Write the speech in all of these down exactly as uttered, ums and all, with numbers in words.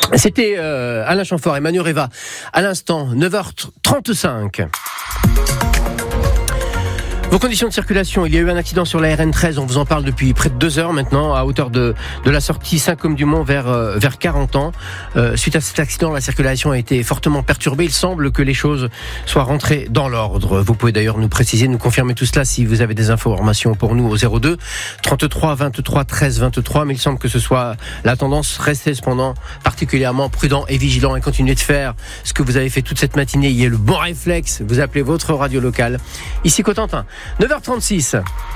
C'était euh, Alain Chamfort et Manu Reva. À l'instant, neuf heures trente-cinq. Vos conditions de circulation, il y a eu un accident sur la R N treize, on vous en parle depuis près de deux heures maintenant, à hauteur de, de la sortie Saint-Côme-du-Mont vers, euh, vers quarante ans. Euh, suite à cet accident, la circulation a été fortement perturbée. Il semble que les choses soient rentrées dans l'ordre. Vous pouvez d'ailleurs nous préciser, nous confirmer tout cela si vous avez des informations pour nous au zéro deux trente-trois vingt-trois treize vingt-trois. Mais il semble que ce soit la tendance. Restez cependant particulièrement prudent et vigilant et continuez de faire ce que vous avez fait toute cette matinée. Il y a le bon réflexe, vous appelez votre radio locale. Ici Cotentin. neuf heures trente-six.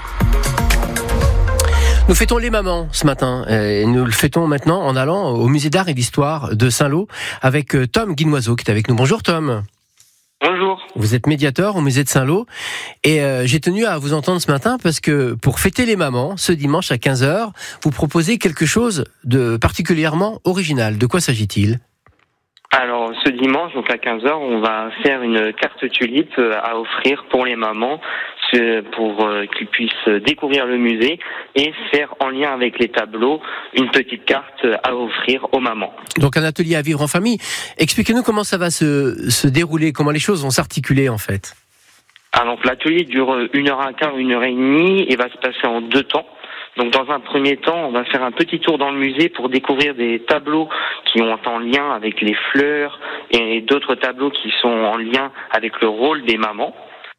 Nous fêtons les mamans ce matin et nous le fêtons maintenant en allant au musée d'art et d'histoire de Saint-Lô avec Tom Guinoiseau qui est avec nous. Bonjour Tom. Bonjour. Vous êtes médiateur au musée de Saint-Lô et euh, j'ai tenu à vous entendre ce matin parce que pour fêter les mamans, ce dimanche à quinze heures, vous proposez quelque chose de particulièrement original. De quoi s'agit-il ? Alors ce dimanche, donc à quinze heures, on va faire une carte tulipe à offrir pour les mamans pour qu'ils puissent découvrir le musée et faire en lien avec les tableaux une petite carte à offrir aux mamans. Donc un atelier à vivre en famille. Expliquez-nous comment ça va se, se dérouler, comment les choses vont s'articuler en fait. Alors l'atelier dure une heure un quart, une heure et demie et va se passer en deux temps. Donc dans un premier temps, on va faire un petit tour dans le musée pour découvrir des tableaux qui ont en lien avec les fleurs et d'autres tableaux qui sont en lien avec le rôle des mamans.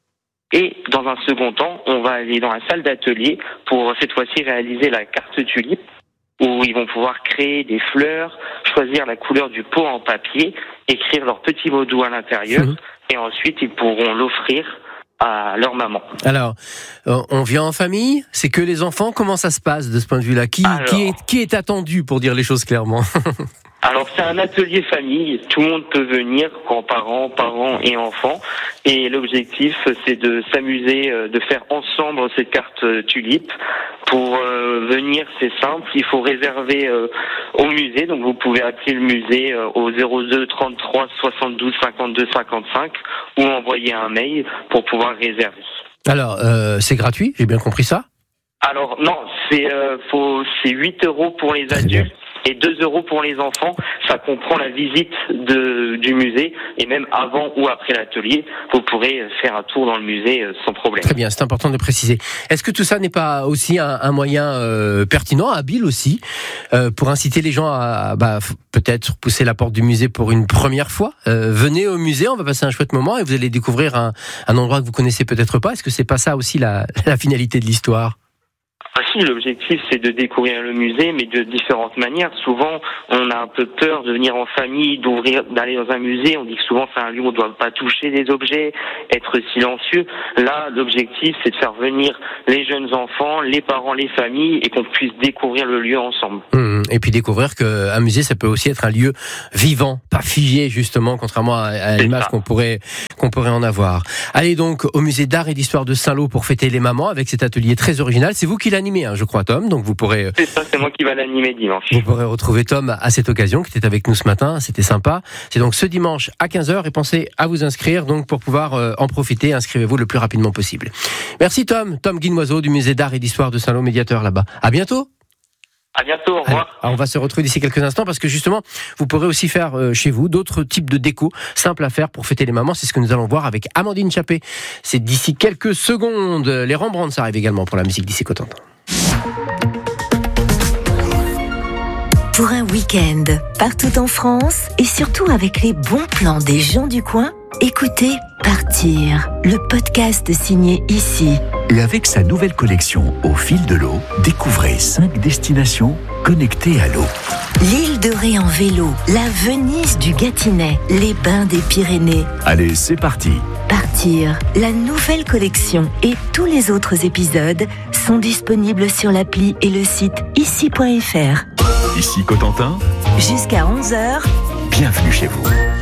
Et dans un second temps, on va aller dans la salle d'atelier pour cette fois-ci réaliser la carte tulipe où ils vont pouvoir créer des fleurs, choisir la couleur du pot en papier, écrire leur petit mot doux à l'intérieur mmh. et ensuite ils pourront l'offrir à leur maman. Alors, on vient en famille, c'est que les enfants, comment ça se passe de ce point de vue-là ? Qui, Alors, qui, est, qui est attendu pour dire les choses clairement ? Alors c'est un atelier famille, tout le monde peut venir, grands-parents, parents et enfants. Et l'objectif c'est de s'amuser, de faire ensemble cette carte tulipe. Pour euh, venir c'est simple, il faut réserver euh, au musée, donc vous pouvez appeler le musée euh, au zéro deux trente-trois soixante-douze cinquante-deux cinquante-cinq ou envoyer un mail pour pouvoir réserver. Alors euh, c'est gratuit, j'ai bien compris ça ? Alors non, c'est, euh, faut, c'est huit euros pour les adultes. Et deux euros pour les enfants, ça comprend la visite de, du musée et même avant ou après l'atelier, vous pourrez faire un tour dans le musée sans problème. Très bien, c'est important de préciser. Est-ce que tout ça n'est pas aussi un, un moyen euh, pertinent, habile aussi, euh, pour inciter les gens à bah, peut-être pousser la porte du musée pour une première fois ? euh, Venez au musée, on va passer un chouette moment et vous allez découvrir un, un endroit que vous connaissez peut-être pas. Est-ce que c'est pas ça aussi la, la finalité de l'histoire ? Ah si, l'objectif c'est de découvrir le musée, mais de différentes manières. Souvent, on a un peu peur de venir en famille, d'ouvrir, d'aller dans un musée. On dit que souvent c'est un lieu où on ne doit pas toucher des objets, être silencieux. Là, l'objectif c'est de faire venir les jeunes enfants, les parents, les familles, et qu'on puisse découvrir le lieu ensemble. Mmh, et puis découvrir qu'un musée, ça peut aussi être un lieu vivant, pas figé justement, contrairement à, à l'image qu'on pourrait qu'on pourrait en avoir. Allez donc au musée d'art et d'histoire de Saint-Lô pour fêter les mamans avec cet atelier très original. C'est vous qui l'avez animé, hein, je crois, Tom. Donc vous pourrez. C'est ça, c'est moi qui va l'animer dimanche. Vous pourrez retrouver Tom à cette occasion, qui était avec nous ce matin. C'était sympa. C'est donc ce dimanche à quinze heures et pensez à vous inscrire donc pour pouvoir euh, en profiter. Inscrivez-vous le plus rapidement possible. Merci Tom, Tom Guinoiseau du musée d'art et d'histoire de Saint-Lô, médiateur là-bas. À bientôt. À bientôt, au revoir. Alors, on va se retrouver d'ici quelques instants parce que justement, vous pourrez aussi faire euh, chez vous d'autres types de déco simples à faire pour fêter les mamans. C'est ce que nous allons voir avec Amandine Chappé. C'est d'ici quelques secondes. Les Rembrandt, ça arrive également pour la musique d'ici Cotentin. Pour un week-end partout en France et surtout avec les bons plans des gens du coin, écoutez Partir, le podcast signé Ici. Et avec sa nouvelle collection Au fil de l'eau, découvrez cinq destinations connectées à l'eau. L'île de Ré en vélo, la Venise du Gâtinais, les bains des Pyrénées. Allez, c'est parti. Partir, la nouvelle collection et tous les autres épisodes sont disponibles sur l'appli et le site ici point f r. Ici Cotentin. Jusqu'à onze heures. Bienvenue chez vous.